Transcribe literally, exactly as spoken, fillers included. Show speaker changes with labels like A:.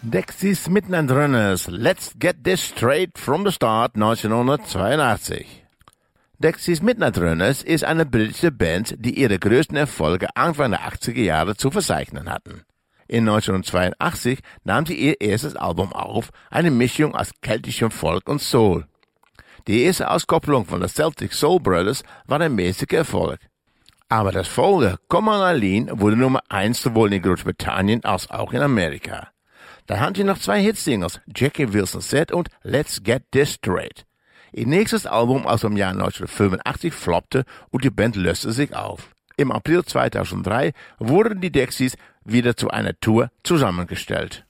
A: Dexys Midnight Runners, Let's Get This Straight from the Start neunzehnhundertzweiundachtzig. Dexys Midnight Runners ist eine britische Band, die ihre größten Erfolge Anfang der achtziger Jahre zu verzeichnen hatten. In neunzehnhundertzweiundachtzig nahm sie ihr erstes Album auf, eine Mischung aus keltischem Folk und Soul. Die erste Auskopplung von den Celtic Soul Brothers war ein mäßiger Erfolg. Aber das Folge Come On Eileen wurde Nummer eins sowohl in Großbritannien als auch in Amerika. Dann hatten sie noch zwei Hitsingles, Jackie Wilson Said und Let's Get This Straight. Ihr nächstes Album aus dem Jahr neunzehnhundertfünfundachtzig floppte und die Band löste sich auf. Im April zweitausenddrei wurden die Dexys wieder zu einer Tour zusammengestellt.